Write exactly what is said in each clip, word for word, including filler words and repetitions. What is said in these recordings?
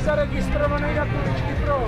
zaregistrovaný na kuličky pro.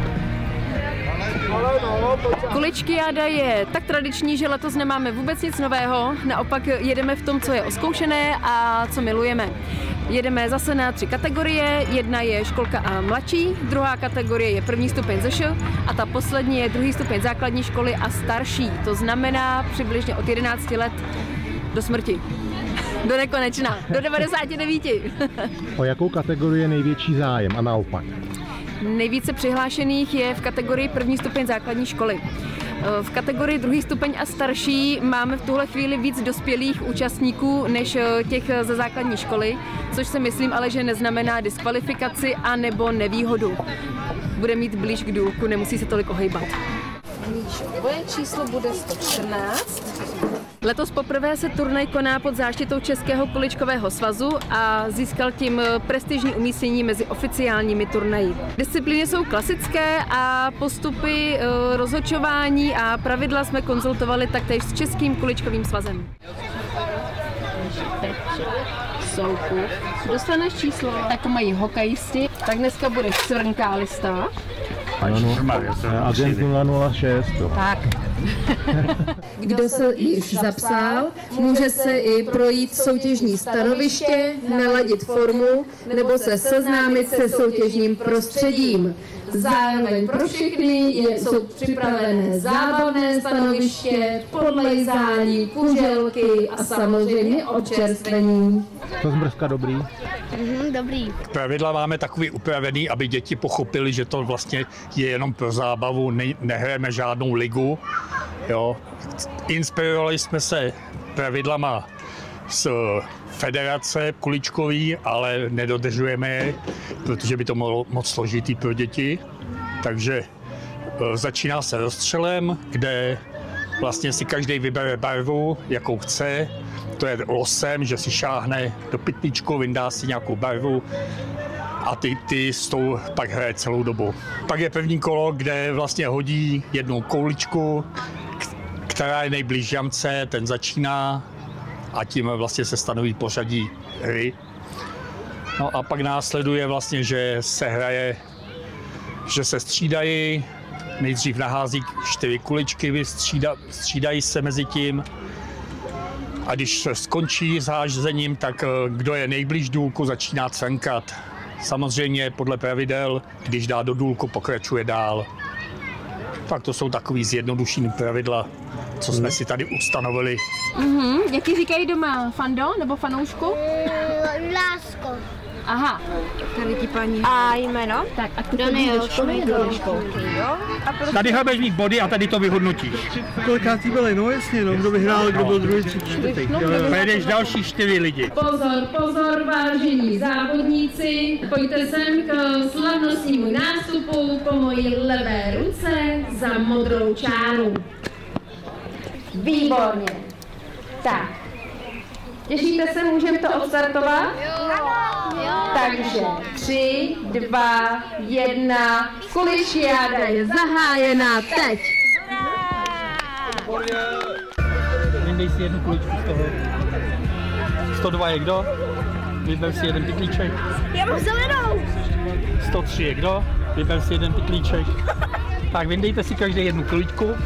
Kuličkiáda je tak tradiční, že letos nemáme vůbec nic nového, naopak jedeme v tom, co je oskoušené a co milujeme. Jedeme zase na tři kategorie, jedna je školka a mladší, druhá kategorie je první stupeň ze š a ta poslední je druhý stupeň základní školy a starší, to znamená přibližně od jedenácti let do smrti. Do nekonečna, do devadesáti devíti. O jakou kategorii je největší zájem a naopak? Nejvíce přihlášených je v kategorii první stupeň základní školy. V kategorii druhý stupeň a starší máme v tuhle chvíli víc dospělých účastníků než těch ze základní školy, což si myslím ale, že neznamená diskvalifikaci a nebo nevýhodu. Bude mít blíž k důlku, nemusí se tolik ohejbat. Tvoje číslo bude sto čtrnáct. Letos poprvé se turnaj koná pod záštitou Českého kuličkového svazu a získal tím prestižní umístění mezi oficiálními turnaji. Disciplíny jsou klasické a postupy rozhodčování a pravidla jsme konzultovali taktéž s Českým kuličkovým svazem. Soukup. Dostaneš číslo, tak mají hokejisti, tak dneska budeš svrnkálista. Agent nula nula šest. Tak. Kdo se již zapsal, může se i projít soutěžní stanoviště, naladit formu nebo se seznámit se soutěžním prostředím. Zároveň pro všechny je, jsou připravené zábavné stanoviště, podlejzání, kuželky a samozřejmě občerstvení. To zmrzka dobrý? Mhm, dobrý. Pravidla máme takový upravený, aby děti pochopili, že to vlastně je jenom pro zábavu, ne, nehrajeme žádnou ligu. Jo. Inspirovali jsme se pravidlama z federace kuličkový, ale nedodržujeme je, protože by to bylo moc složitý pro děti. Takže začíná se rozstřelem, kde vlastně si každý vybere barvu, jakou chce. To je losem, že si šáhne do pytlíčku, vyndá si nějakou barvu a ty, ty s tou pak hraje celou dobu. Pak je první kolo, kde vlastně hodí jednu kouličku, která je nejblíž jamce, ten začíná a tím vlastně se stanoví pořadí hry. No a pak následuje vlastně, že se hraje, že se střídají, nejdřív nahází čtyři kuličky, střída, střídají se mezi tím a když se skončí s házením, tak kdo je nejblíž důlku, začíná cvenkat. Samozřejmě podle pravidel, když dá do důlku, pokračuje dál. Tak to jsou takový zjednodušený pravidla, co jsme si tady ustanovili. Mhm, jaký říkají doma? Fando nebo fanoušku? Mm, lásko. Aha. Tady ti paní. A jméno? Tak a ty chodíš do školy nebo do školky, jo? Tady budeš mít body a tady to vyhodnotíš. Kolikátý byli, no jasně, no, kdo vyhrál, kdo byl druhý, třetí, čtvrtý. Pojedeš další čtyři lidi. Pozor, pozor, vážení závodníci, pojďte sem k slavnostnímu nástupu po mojí levé ruce za modrou čáru. Výborně. Tak. Těšíte se, můžeme to odstartovat? Jo. Takže tři, dva, jedna, kuličkiáda je zahájená teď. Vyndej si jednu kuličku z toho. sto dva je kdo? Vyber si jeden pytlíček. Já mám zelenou. sto tři je kdo? Vyber si jeden pytlíček. Tak vyndejte si každý jednu kuličku.